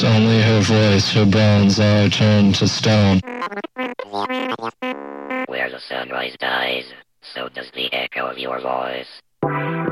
speaks, only her voice, her bones are turned to stone. Where the sunrise dies, so does the echo of your voice.